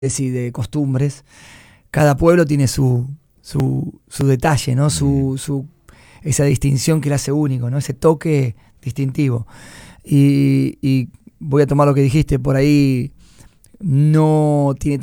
y de costumbres. Cada pueblo tiene su detalle, ¿no? Esa distinción que le hace único, ¿no? Ese toque distintivo. Y voy a tomar lo que dijiste, por ahí no tiene